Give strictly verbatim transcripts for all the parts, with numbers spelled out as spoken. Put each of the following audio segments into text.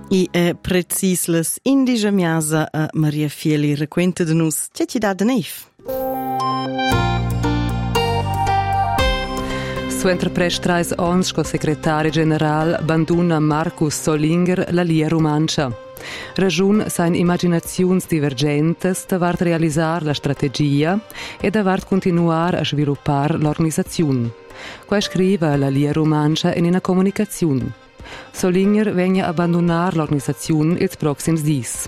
I è precis las indigia miasa a Maria Fieli racquenta de nus che ti dà de neif. Su entrepres trais ons co secretari general banduna Marcus Solinger la lia romancia. Ragiun sein imaginaziuns divergentes davart realisar la strategia e davart continuar a sviluppar l'organisaziun. Qua scriva la lia romancia in una comunicaziun. Solinger vegna abbandonar l'organisaziun ils proxims dis.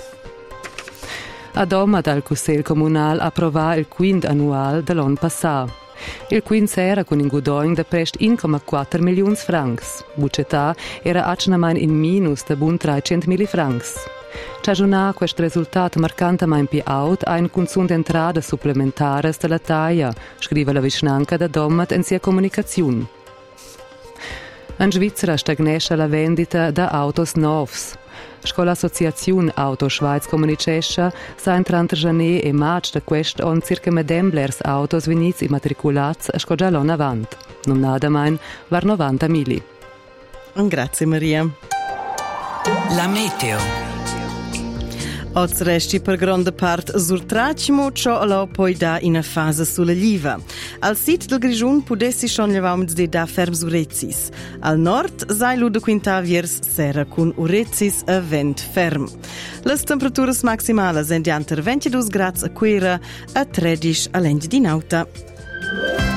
A doma dal Cussel Comunal approvà il quint annual dell'on passà. Il quint s'era con un guadagno da prest uno virgola quattro milioni francs. Bucetà era acnamain in minus da bun trecentomila francs. Ciagiunà questo risultato marcantamain più out ha un consum d'entrada supplementares della taia, scrive la vicinanca da domat in sia comunicazione. In Svizzera stagnesce la vendita da autos novs. Sco l'associazione Auto Schweiz comunicesce sa in trenta giugno e maggio da questo on circa medemblers autos venits immatriculats a sco già l'on avant. Non nada main var novanta mili. Grazie Maria. La meteo. Oz resti per grande parte surtracimo, ciò allo poi da in fase sulla liva. Al sit del Grigiun pudessi schon levaments de da ferms urezzis. Al nord sai lu de quinta viers sera con urezzis a vent ferm. Les temperaturas maximales endianter ventidue gradi a quera a tredici a l'end di nauta.